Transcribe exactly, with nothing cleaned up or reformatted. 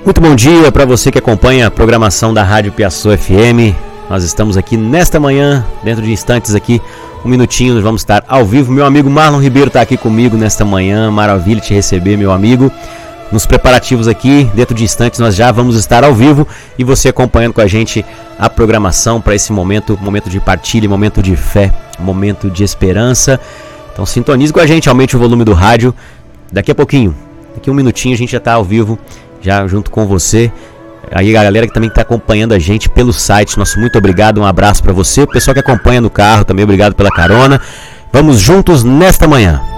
Muito bom dia para você que acompanha a programação da Rádio Piaçu F M. Nós estamos aqui nesta manhã, dentro de instantes aqui, um minutinho, nós vamos estar ao vivo. Meu amigo Marlon Ribeiro está aqui comigo nesta manhã, maravilha te receber, meu amigo. Nos preparativos aqui, dentro de instantes nós já vamos estar ao vivo e você acompanhando com a gente a programação para esse momento, momento de partilha, momento de fé, momento de esperança. Então sintonize com a gente, aumente o volume do rádio. Daqui a pouquinho, daqui a um minutinho a gente já está ao vivo, já junto com você. Aí a galera que também está acompanhando a gente pelo site, nosso muito obrigado, um abraço para você. O pessoal que acompanha no carro também, obrigado pela carona. Vamos juntos nesta manhã.